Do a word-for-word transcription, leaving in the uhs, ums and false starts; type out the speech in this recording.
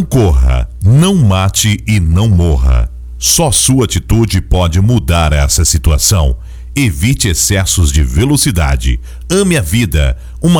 corra, não mate e não morra. Só sua atitude pode mudar essa situação. Evite excessos de velocidade. Ame a vida. Uma